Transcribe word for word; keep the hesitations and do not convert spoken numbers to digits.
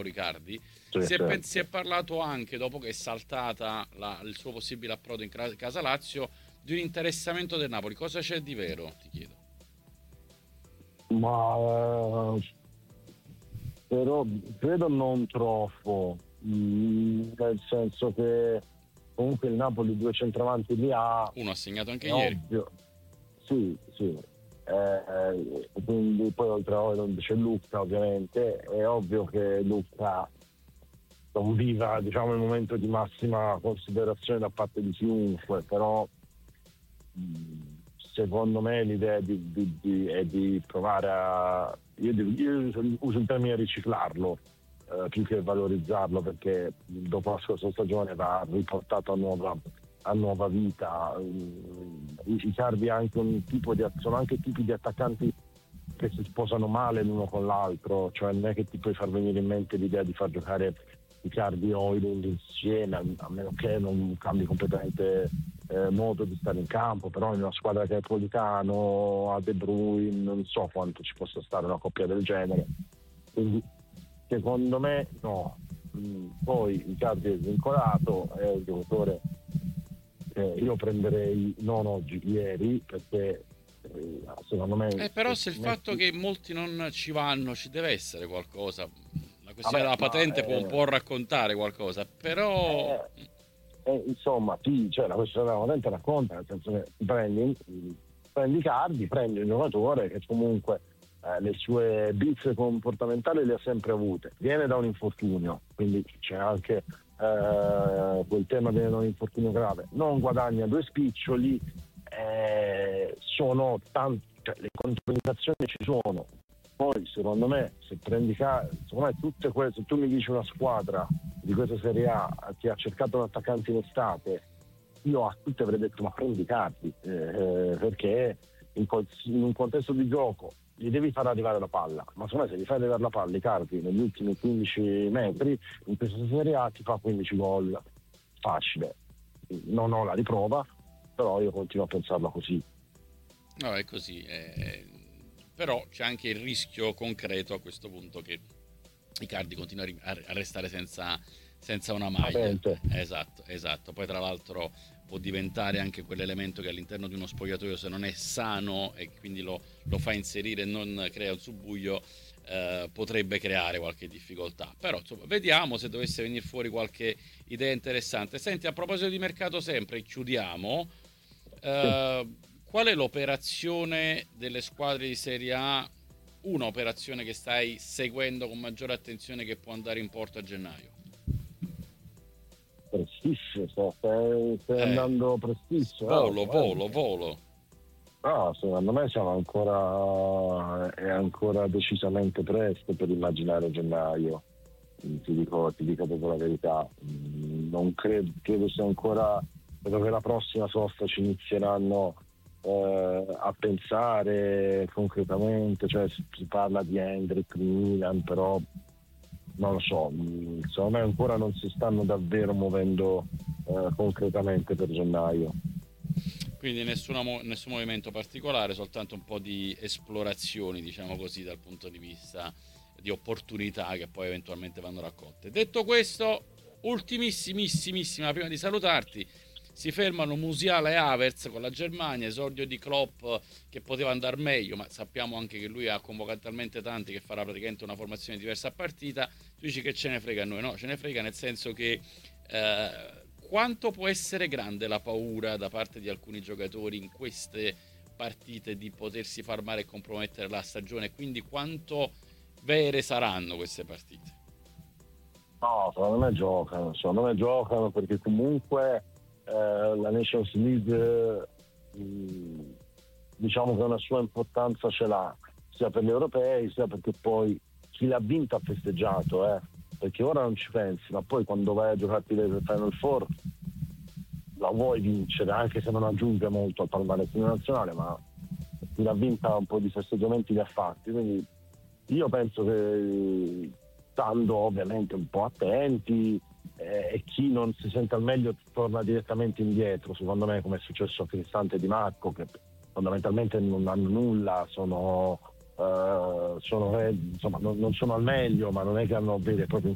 Napoli, Cardi. Sì, Si è, pen- certo. si è parlato anche, dopo che è saltata la- il suo possibile approdo in Cra- Casa Lazio, di un interessamento del Napoli. Cosa c'è di vero, ti chiedo? Ma eh, però credo non troppo, mm, nel senso che comunque il Napoli due centravanti li ha, Uno ha segnato anche è ieri. ovvio. Sì, sì. Eh, quindi poi oltre a Oilon c'è Luca, ovviamente, è ovvio che Luca non viva, diciamo, il momento di massima considerazione da parte di chiunque, però mh, secondo me l'idea di, di- di- è di provare a, io, dico- io uso il termine riciclarlo, eh, più che valorizzarlo, perché dopo la scorsa stagione va riportato a nuova, a nuova vita. I, i Cardi anche un tipo di, sono anche tipi di attaccanti che si sposano male l'uno con l'altro, cioè non è che ti puoi far venire in mente l'idea di far giocare Icardi e Højlund insieme, a meno che non cambi completamente eh, modo di stare in campo, però in una squadra che è Politano, a De Bruyne, non so quanto ci possa stare una coppia del genere. Quindi secondo me no. Mm, Poi Icardi è svincolato, è un giocatore che io prenderei non oggi, ieri, perché eh, secondo me Eh, però se se il fatto metti che molti non ci vanno, ci deve essere qualcosa. La questione vabbè della ma patente può un eh, po' raccontare qualcosa, però eh, eh, insomma sì, cioè la questione della patente racconta, nel senso che ti prendi, prendi Cardi, prendi un giocatore che comunque eh, le sue bizze comportamentali le ha sempre avute, viene da un infortunio, quindi c'è anche eh, quel tema del non infortunio grave, non guadagna due spiccioli, eh, sono tanti, cioè, le controindicazioni ci sono. Poi secondo me se prendi ca- secondo me tutte quelle, se tu mi dici una squadra di questa Serie A che ha cercato un attaccante in estate, io a tutte avrei detto ma prendi Cardi, eh, eh, perché in, col- in un contesto di gioco gli devi far arrivare la palla, ma secondo me se gli fai arrivare la palla i Cardi negli ultimi quindici metri in questa Serie A ti fa quindici gol facile. Non ho la riprova, però io continuo a pensarla così. no, è così. eh, Però c'è anche il rischio concreto a questo punto che Icardi continua a ri- a a restare senza, senza una maglia. Patente. Eh, Esatto, esatto. Poi tra l'altro può diventare anche quell'elemento che all'interno di uno spogliatoio, se non è sano e quindi lo, lo fa inserire e non crea un subbuglio, eh, potrebbe creare qualche difficoltà. Però insomma, vediamo se dovesse venire fuori qualche idea interessante. Senti, a proposito di mercato sempre, chiudiamo. Sì. Eh, Qual è l'operazione delle squadre di Serie A? Una operazione che stai seguendo con maggiore attenzione che può andare in porto a gennaio? Prestissimo, sto- stai, stai Eh, andando prestissimo, volo, eh? volo, volo. No, secondo me siamo ancora, è ancora decisamente presto per immaginare gennaio. Mm, Ti dico, ti dico proprio la verità. Mm, Non credo, credo sia ancora, credo che la prossima sosta ci inizieranno eh, a pensare concretamente, cioè si, si parla di Hendrik, Milan, però non lo so, mm, secondo me ancora non si stanno davvero muovendo eh, concretamente per gennaio. Quindi nessuna mo- nessun movimento particolare, soltanto un po' di esplorazioni, diciamo così, dal punto di vista di opportunità che poi eventualmente vanno raccolte. Detto questo, ultimissimissima, prima di salutarti, si fermano Musiala e Havertz con la Germania, esordio di Klopp che poteva andare meglio, ma sappiamo anche che lui ha convocato talmente tanti che farà praticamente una formazione diversa a partita. Tu dici che ce ne frega a noi, no? Ce ne frega nel senso che eh, quanto può essere grande la paura da parte di alcuni giocatori in queste partite di potersi far male e compromettere la stagione, quindi quanto vere saranno queste partite? No, secondo me giocano, secondo me giocano perché comunque eh, la Nations League mh, diciamo che una sua importanza ce l'ha sia per gli europei sia perché poi chi l'ha vinta ha festeggiato, eh, perché ora non ci pensi, ma poi quando vai a giocarti le Final Four la vuoi vincere anche se non aggiunge molto al palmarès nazionale, ma chi l'ha vinta un po' di festeggiamenti li ha fatti, quindi io penso che stando ovviamente un po' attenti eh, e chi non si sente al meglio torna direttamente indietro, secondo me come è successo a Cristante e Di Marco che fondamentalmente non hanno nulla, sono, eh, sono eh, insomma non, non sono al meglio ma non è che hanno veri e propri